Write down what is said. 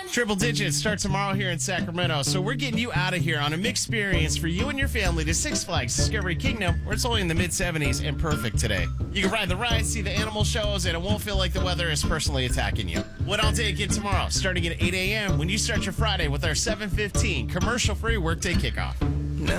Triple digits start tomorrow here in Sacramento, so we're getting you out of here on a mixed experience for you and your family to Six Flags Discovery Kingdom, where it's only in the mid-70s and perfect today. You can ride the rides, see the animal shows, and it won't feel like the weather is personally attacking you. What all day again tomorrow, starting at 8 a.m. when you start your Friday with our 7:15 commercial-free workday kickoff.